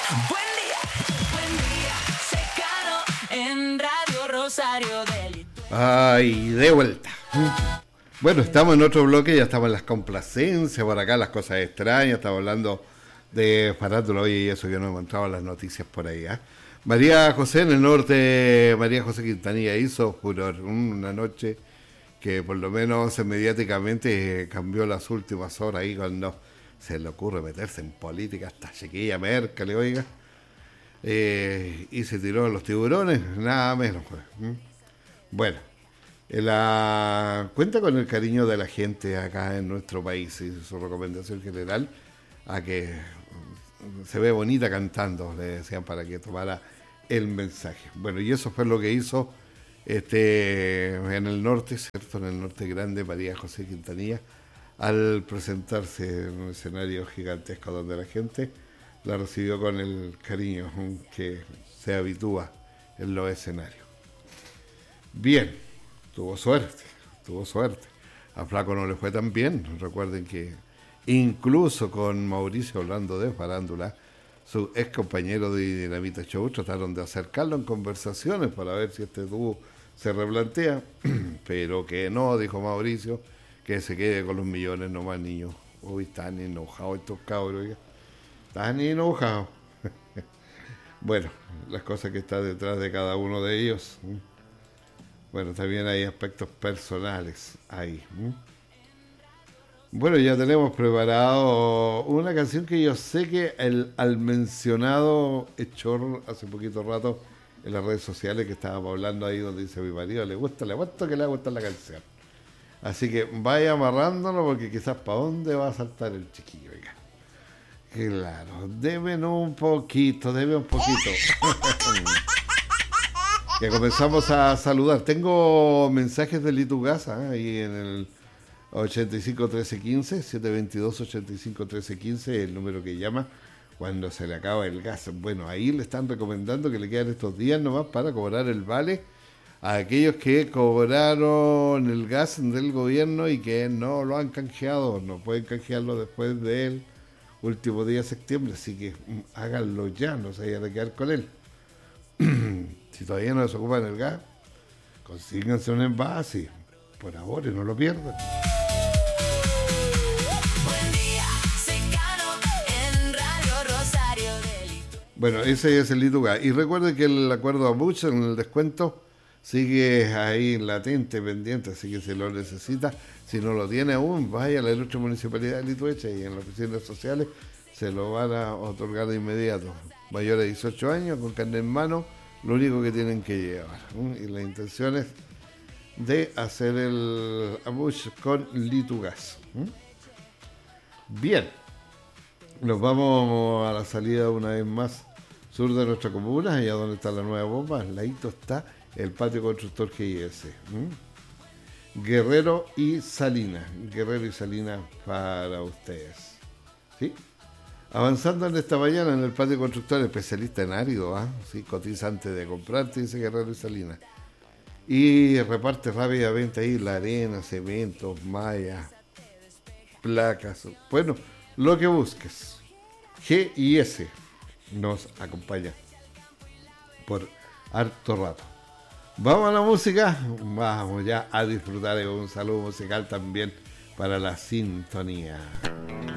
Buen día, Secano en Radio Rosario del... Ay, de vuelta. Bueno, estamos en otro bloque, ya estamos en las complacencias, por acá las cosas extrañas, estamos hablando de farándula hoy y eso que no encontraba las noticias por ahí. María José en el norte, María José Quintanilla hizo furor una noche que por lo menos mediáticamente cambió las últimas horas ahí cuando se le ocurre meterse en política hasta chiquilla Merkel, oiga, y se tiró los tiburones, nada menos. Bueno, cuenta con el cariño de la gente acá en nuestro país y su recomendación general a que se ve bonita cantando, le decían para que tomara el mensaje. Bueno, y eso fue lo que hizo en el norte, ¿cierto? En el norte grande, María José Quintanilla, al presentarse en un escenario gigantesco donde la gente la recibió con el cariño que se habitúa en los escenarios. Bien, tuvo suerte. A Flaco no le fue tan bien. Recuerden que incluso con Mauricio, hablando de farándula, su ex compañero de Dinamita Show trataron de acercarlo en conversaciones para ver si este dúo se replantea, pero que no, dijo Mauricio, que se quede con los millones nomás, niños. Hoy están enojados estos cabros, oiga. Están enojados. Bueno, las cosas que están detrás de cada uno de ellos. Bueno, también hay aspectos personales ahí. Bueno, ya tenemos preparado una canción que yo sé que al mencionado Echor hace poquito rato en las redes sociales que estábamos hablando ahí donde dice mi marido le apuesto que le va a gustar la canción. Así que vaya amarrándolo porque quizás para dónde va a saltar el chiquillo, oiga. Claro, debe un poquito. Que comenzamos a saludar. Tengo mensajes de Litu Gaza ahí en el 851315, 722-851315, el número que llama cuando se le acaba el gas. Bueno, ahí le están recomendando que le quedan estos días nomás para cobrar el vale a aquellos que cobraron el gas del gobierno y que no lo han canjeado, no pueden canjearlo después del último día de septiembre, así que háganlo ya, no se vayan a quedar con él. Si todavía no desocupan el gas, consíganse un envase, por ahora, y no lo pierdan. Bueno, ese es el Lituga. Y recuerden que el acuerdo a Bush en el descuento sigue ahí latente, pendiente, así que si lo necesita, si no lo tiene aún, vaya a la ilustre municipalidad de Lituecha y en las oficinas sociales se lo van a otorgar de inmediato. Mayores de 18 años, con carnet en mano, lo único que tienen que llevar. Y la intención es de hacer el Abush con Litugas. Bien, nos vamos a la salida una vez más sur de nuestra comuna, allá donde está la nueva bomba, al ladito está el patio constructor GIS. Guerrero y Salinas para ustedes. ¿Sí? Avanzando en esta mañana en el patio constructor, especialista en árido, ¿sí? Cotizante de comprarte, dice Guerrero y Salinas. Y reparte rápidamente ahí la arena, cementos, mallas, placas, bueno, lo que busques. GIS nos acompaña por harto rato. Vamos a la música, vamos ya a disfrutar de un saludo musical también para la sintonía.